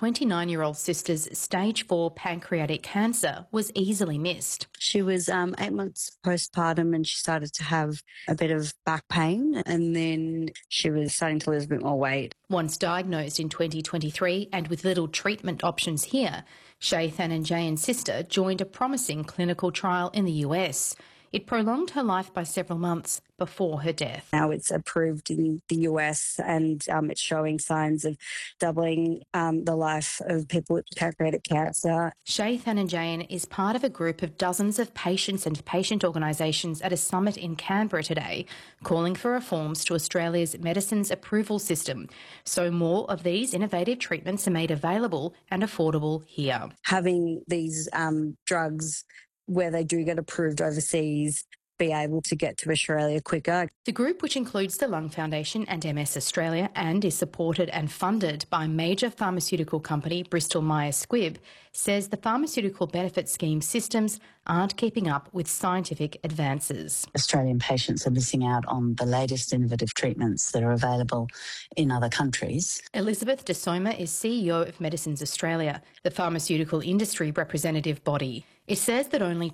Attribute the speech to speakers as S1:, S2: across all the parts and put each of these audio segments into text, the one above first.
S1: 29-year-old sister's stage 4 pancreatic cancer was easily missed.
S2: She was 8 months postpartum and she started to have a bit of back pain, and then she was starting to lose a bit more weight.
S1: Once diagnosed in 2023 and with little treatment options here, Shay Thananjayan's sister joined a promising clinical trial in the US. It prolonged her life by several months before her death.
S2: Now it's approved in the US and it's showing signs of doubling the life of people with pancreatic cancer.
S1: Shay Thananjayan is part of a group of dozens of patients and patient organisations at a summit in Canberra today, calling for reforms to Australia's medicines approval system, so more of these innovative treatments are made available and affordable here.
S2: Having these drugs where they do get approved overseas, be able to get to Australia quicker.
S1: The group, which includes the Lung Foundation and MS Australia and is supported and funded by major pharmaceutical company Bristol Myers Squibb, says the pharmaceutical benefit scheme systems aren't keeping up with scientific advances.
S3: Australian patients are missing out on the latest innovative treatments that are available in other countries.
S1: Elizabeth De Soma is CEO of Medicines Australia, the pharmaceutical industry representative body. It says that only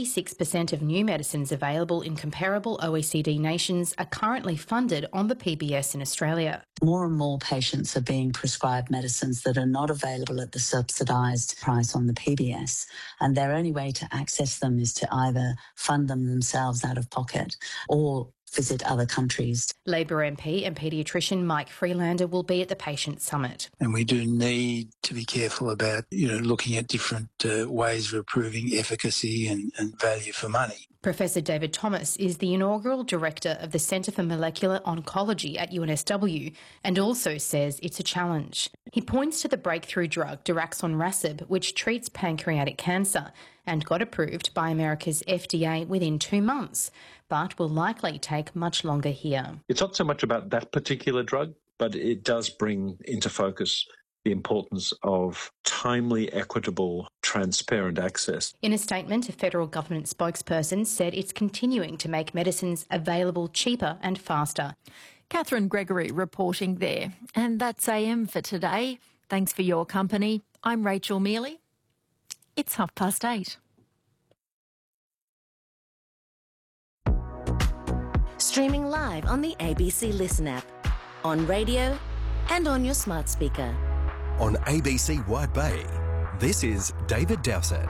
S1: 26% of new medicines available in comparable OECD nations are currently funded on the PBS in Australia.
S3: More and more patients are being prescribed medicines that are not available at the subsidised price on the PBS, and their only way to access them is to either fund them themselves out of pocket or visit other countries.
S1: Labor MP and paediatrician Mike Freelander will be at the Patient Summit.
S4: And we do need to be careful about, looking at different ways of improving efficacy and value for money.
S1: Professor David Thomas is the inaugural director of the Centre for Molecular Oncology at UNSW and also says it's a challenge. He points to the breakthrough drug daraxonrasib, which treats pancreatic cancer and got approved by America's FDA within 2 months, but will likely take much longer here.
S5: It's not so much about that particular drug, but it does bring into focus the importance of timely, equitable, transparent access.
S1: In a statement, a federal government spokesperson said it's continuing to make medicines available cheaper and faster.
S6: Catherine Gregory reporting there. And that's AM for today. Thanks for your company. I'm Rachel Mealy. It's 8:30.
S7: Streaming live on the ABC Listen app, on radio and on your smart speaker.
S8: On ABC White Bay, this is David Dowsett.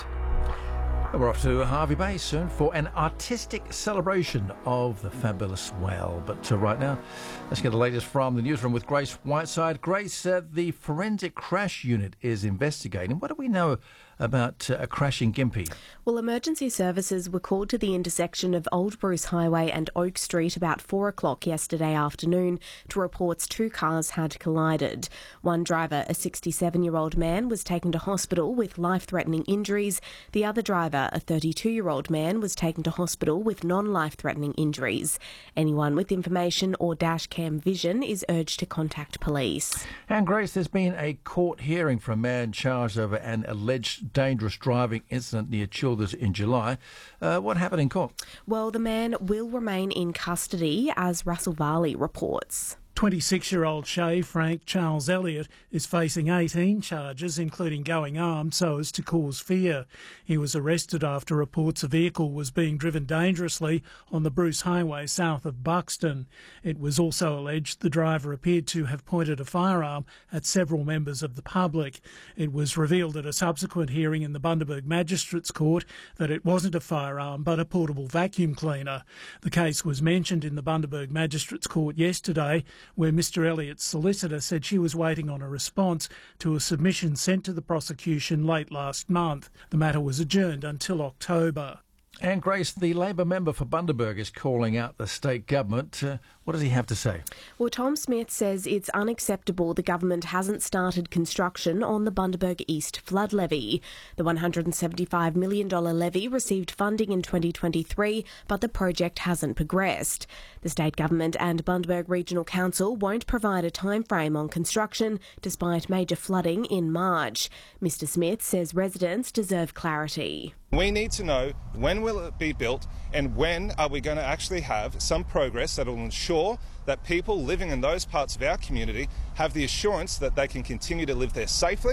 S9: We're off to Hervey Bay soon for an artistic celebration of the fabulous whale. But right now, let's get the latest from the newsroom with Grace Whiteside. Grace, the Forensic Crash Unit is investigating. What do we know about a crash in Gympie?
S10: Well, emergency services were called to the intersection of Old Bruce Highway and Oak Street about 4 o'clock yesterday afternoon to reports 2 cars had collided. One driver, a 67-year-old man, was taken to hospital with life-threatening injuries. The other driver, a 32-year-old man, was taken to hospital with non-life-threatening injuries. Anyone with information or dash cam vision is urged to contact police.
S9: And Grace, there's been a court hearing for a man charged over an alleged dangerous driving incident near Childers in July. What happened in court?
S10: Well, the man will remain in custody, as Russell Varley reports.
S11: 26-year-old Shay Frank Charles Elliott is facing 18 charges, including going armed so as to cause fear. He was arrested after reports a vehicle was being driven dangerously on the Bruce Highway south of Buxton. It was also alleged the driver appeared to have pointed a firearm at several members of the public. It was revealed at a subsequent hearing in the Bundaberg Magistrates Court that it wasn't a firearm but a portable vacuum cleaner. The case was mentioned in the Bundaberg Magistrates Court yesterday, where Mr Elliott's solicitor said she was waiting on a response to a submission sent to the prosecution late last month. The matter was adjourned until October.
S9: And Grace, the Labor member for Bundaberg is calling out the state government. What does he have to say?
S10: Well, Tom Smith says it's unacceptable the government hasn't started construction on the Bundaberg East flood levy. The $175 million levy received funding in 2023, but the project hasn't progressed. The state government and Bundaberg Regional Council won't provide a timeframe on construction, despite major flooding in March. Mr Smith says residents deserve clarity.
S12: We need to know when will it be built and when are we going to actually have some progress that will ensure that people living in those parts of our community have the assurance that they can continue to live there safely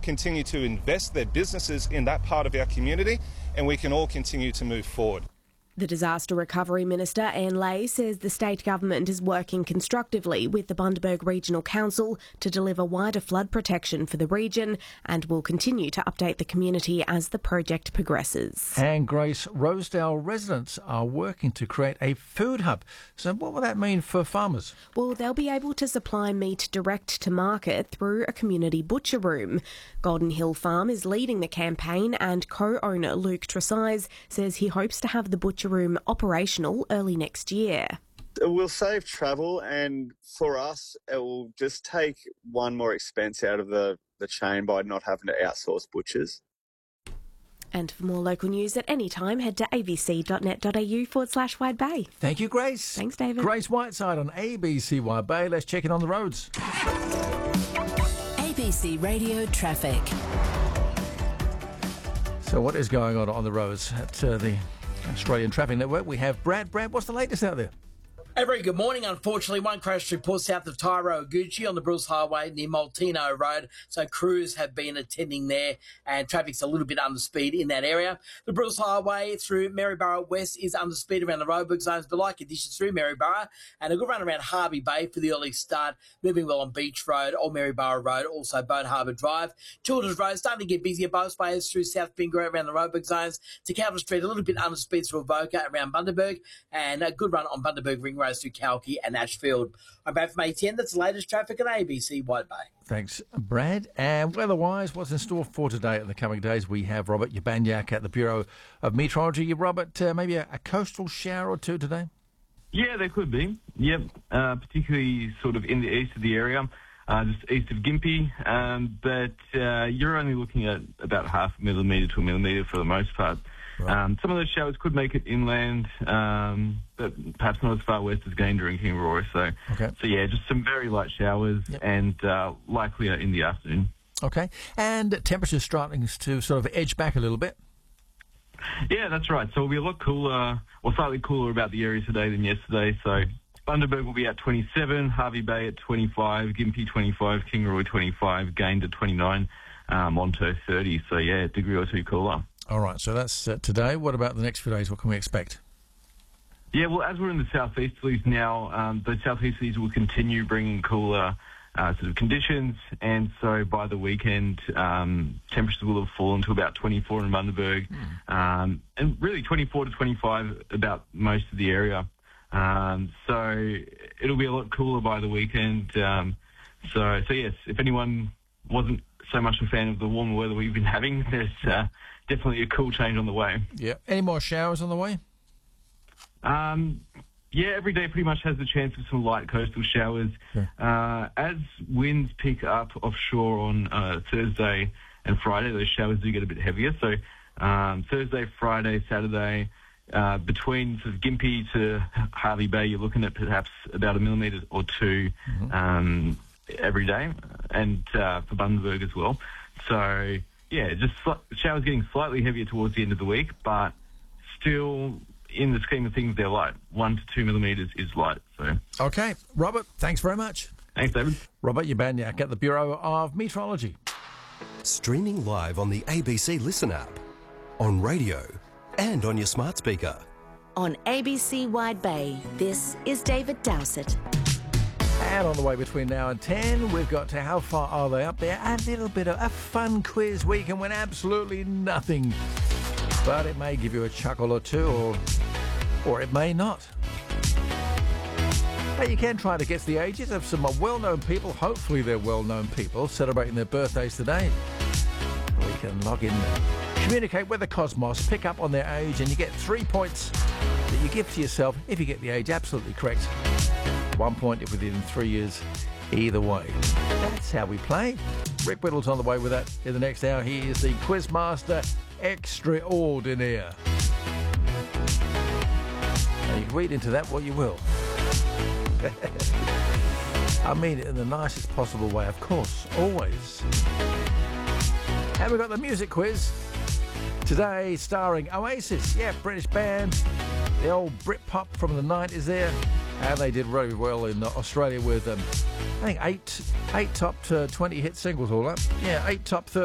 S12: continue to invest their businesses in that part of our community, and we can all continue to move forward.
S10: The Disaster Recovery Minister, Anne Ley, says the state government is working constructively with the Bundaberg Regional Council to deliver wider flood protection for the region and will continue to update the community as the project progresses.
S9: And Grace, Rosedale residents are working to create a food hub. So what will that mean for farmers?
S10: Well, they'll be able to supply meat direct to market through a community butcher room. Golden Hill Farm is leading the campaign, and co-owner Luke Tresize says he hopes to have the butcher room operational early next year.
S13: It will save travel, and for us it will just take one more expense out of the chain by not having to outsource butchers.
S10: And for more local news at any time, head to abc.net.au/Wide Bay.
S9: Thank you, Grace.
S10: Thanks, David.
S9: Grace Whiteside on ABC Wide Bay. Let's check in on the roads.
S7: ABC Radio Traffic.
S9: So what is going on the roads at the Australian Traffic Network? We have Brad. Brad, what's the latest out there?
S14: A very good morning. Unfortunately, one crash report south of Tyro Gucci on the Bruce Highway near Maltino Road. So crews have been attending there and traffic's a little bit under speed in that area. The Bruce Highway through Maryborough West is under speed around the roadwork zones, but like conditions through Maryborough, and a good run around Harvey Bay for the early start. Moving well on Beach Road or Maryborough Road, also Boat Harbour Drive. Childers Road starting to get busier both ways through South Bingo around the roadwork zones. To Calvert Street, a little bit under speed through Avoca around Bundaberg, and a good run on Bundaberg Ring Road through Kalki and Ashfield. I'm Brad from A10. That's the latest traffic at ABC Wide Bay.
S9: Thanks, Brad. And weather-wise, what's in store for today and the coming days? We have Robert Urbaniak at the Bureau of Meteorology. Robert, maybe a coastal shower or two today?
S15: Yeah, there could be. Yep, particularly sort of in the east of the area, just east of Gympie. But you're only looking at about 0.5 millimetre to a millimetre for the most part. Right. Some of those showers could make it inland, but perhaps not as far west as Gayndah and Kingaroy. So yeah, just some very light showers and likelier in the afternoon.
S9: Okay. And temperatures starting to sort of edge back a little bit.
S15: Yeah, that's right. So it'll be a lot cooler, or slightly cooler about the area today than yesterday. So Bundaberg will be at 27, Harvey Bay at 25, Gympie 25, Kingaroy 25, Gayndah 29, Monto 30. So yeah, a degree or two cooler.
S9: All right, so that's today. What about the next few days? What can we expect?
S15: Yeah, well, as we're in the southeasterlies now, the southeasterlies will continue bringing cooler sort of conditions, and so by the weekend, temperatures will have fallen to about 24 in Bundaberg, and really 24 to 25 about most of the area. So it'll be a lot cooler by the weekend. So yes, if anyone wasn't so much a fan of the warmer weather we've been having, there's definitely a cool change on the way.
S9: Yeah. Any more showers on the way?
S15: Yeah, every day pretty much has the chance of some light coastal showers. Yeah. As winds pick up offshore on Thursday and Friday, those showers do get a bit heavier. So Thursday, Friday, Saturday, between sort of Gympie to Harvey Bay, you're looking at perhaps about 1 millimetre or 2 every day, and for Bundaberg as well. So yeah, just showers getting slightly heavier towards the end of the week, but still, in the scheme of things, they're light. 1 to 2 millimetres is light. So
S9: okay, Robert, thanks very much.
S15: Thanks, David.
S9: Robert Urbaniak at the Bureau of Meteorology.
S8: Streaming live on the ABC Listen app, on radio, and on your smart speaker.
S7: On ABC Wide Bay, this is David Dowsett.
S9: And on the way between now and 10, we've got to How Far Are They Up There? A little bit of a fun quiz. We can win absolutely nothing, but it may give you a chuckle or two, or it may not. But you can try to guess the ages of some well-known people. Hopefully they're well-known people celebrating their birthdays today. We can log in, communicate with the cosmos, pick up on their age, and you get 3 points that you give to yourself if you get the age absolutely correct. 1 point if within 3 years, either way. That's how we play. Rick Whittle's on the way with that in the next hour. He is the Quizmaster Extraordinaire. Now, you can read into that what you will. I mean it in the nicest possible way, of course, always. And we've got the music quiz today, starring Oasis. Yeah, British band. The old Britpop from the 90s there. And they did really well in Australia with, I think, eight top 20 hit singles all up. Yeah, 8 top 30.